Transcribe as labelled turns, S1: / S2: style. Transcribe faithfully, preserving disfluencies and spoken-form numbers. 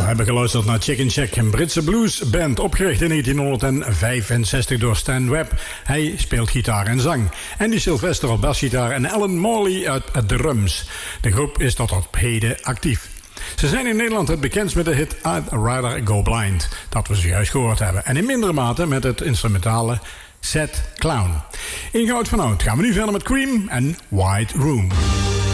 S1: hebben geluisterd naar Chicken Shack, een Britse bluesband opgericht in negentienhonderdvijfenzestig door Stan Webb. Hij speelt gitaar en zang. Andy Sylvester op basgitaar en Alan Morley uit drums. De groep is tot op heden actief. Ze zijn in Nederland het bekendst met de hit I'd Rather Go Blind, dat we zojuist gehoord hebben. En in mindere mate met het instrumentale Sad Clown. In goud van oud gaan we nu verder met Cream en White Room.